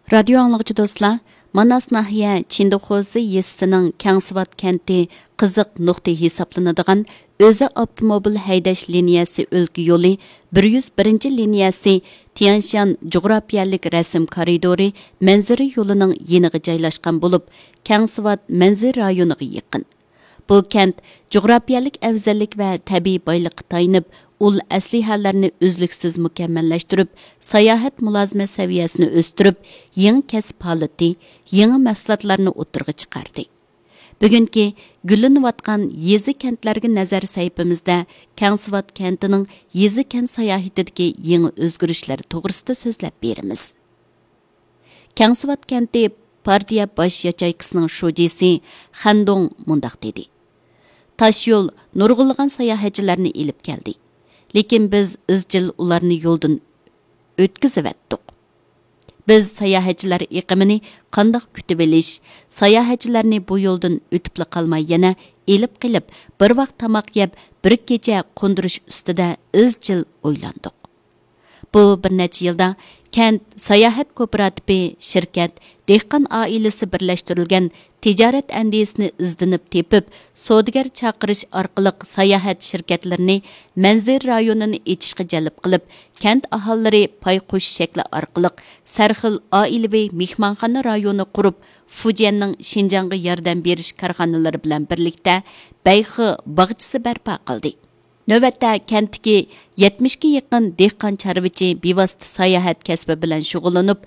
Radio anlıqçı dostlar, Manas nahiye Çindixozi yesisining Kangsivat kenti qiziq nuqta hesaplanadigan o'zi avtomobil haydash liniyasi o'lka yo'li 101 liniyasi Tianshan jug'rafiyalik rasm koridori manzara yo'lining yeniga joylashgan bo'lib, Kangsivat manzara rayoniga yaqin. Bu kent jug'rafiyalik afzallik va tabiiy boyliqqa tayanib, ul aslihalarni uzluksiz mukammallashtirib, sayohat mulozimat saviyasini o'stirib, yangi kasb holati, yangi mahsulotlarni o'tirg'i chiqardi. Bugungi gullanayotgan yezi kentlarga nazar sayfimizda Kangsivat kentining yezi kent sayohatidagi yangi o'zgarishlar to'g'risida so'zlab beramiz. Kangsivat kenti partiya bosh yachaykisining shujisi Xandong mundaq dedi. Taş yo'l nurg'ulg'an sayohatchilarni elib keldi. Lekin biz izchil ularni yo'ldan o'tkazib etdik. Biz sayohatchilar iqimini qandoq kutib olish, sayohatchilarni bu yo'ldan o'tib qolmay yana elib qilib, bir vaqt tamoq yeb, bir kecha qo'ndirish ustida izchil o'ylandik. Bu bir necha yilda kent sayohat kooperativi shirkat dehqon oilasi birlashtirilgan tijorat andisini izdanib tepib, savdogar chaqirish orqali sayohat shirkatlarini manzir rayonini echishga jalb qilib, kent aholilari pay qo'shish shakli orqali sarxil oilaviy mehmonxona rayoni qurib, Fujianning Xinjiangga yordam berish korxonalari bilan birlikda bayxi bog'chisi barpo qildi. Növbətdə kentdəki 70-ga yaqin dehqon chorvachi bevosita sayohat kasbi bilan shug'ullanib,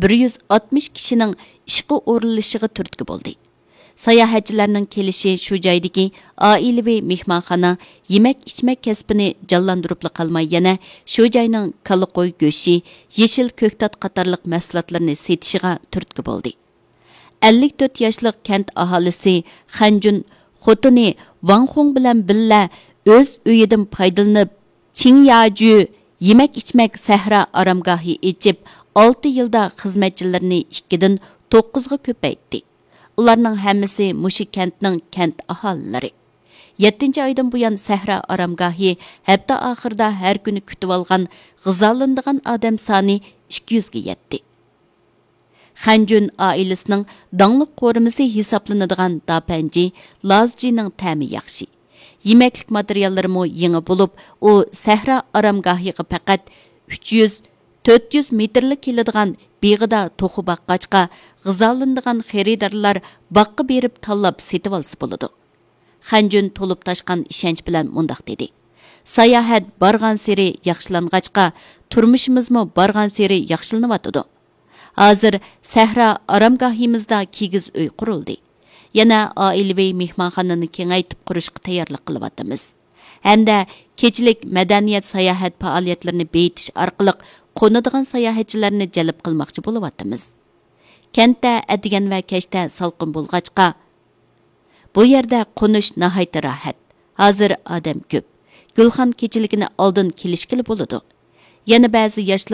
160 kishining ishga o'rinlashishiga turtki bo'ldi. Sayohatchilarning kelishi shu joydagi oilaviy mehmonxona, yemak-ichmak kasbini jonlantirib qolmay yana shu joyning kalla qo'y go'shi, yeshil ko'ktat qatorliq mahsulotlarni setishiga turtki bo'ldi. 54 yoshlik kent aholisi Xanjun xotini Wang Hong bilan billa o'z uyidan foydalanib, Qingyaju yemak-ichmak sahra aramgohi echib, 6 yilda xizmatchilarni 2 dan 9 ga ko'paytdi. Ularning hammasi mushu kentning kent aholilari. 7-oydan buyon sahra aramgohi hafta oxirida har kuni kutib olgan, g'izolanadigan odam soni 200 ga yetdi. Xanjun oilasining dangliq qo'rimisi hisoblanadigan dapanji Lazjining ta'mi yaxshi. Yemeklik materialları mı yeni bulup, o sahra aramgahiga faqat 300-400 metrlik keladigan beğida toxu baqqachqa g'izolanadigan xaridarlar baqqa berib tanlab setib olsa bo'ladi. Xanjun to'lib tashqan ishonch bilan mundaq dedi. Sayohat bargan seri yaxshilangachqa, turmushimizmi bargan seri yaxshilanyotdi. Hozir sahra aramgahimizda kigiz uy qurildi. Yana oilaviy mehmonxonani kengaytib qurishga tayyorlik qilyapmiz. Hamda kechilik madaniyat sayohat faoliyatlarini beyitish orqali qo'nadigan sayohatchilarni jalb qilmoqchi bo'lyapmiz. Kentda adigan va kechda salqin bo'lg'achqa bu yerda qo'nish nihoyat rohat. Hozir odam ko'p. Gulxon kechiligini oldin kelishkili bo'ladi. Yana ba'zi yoshlar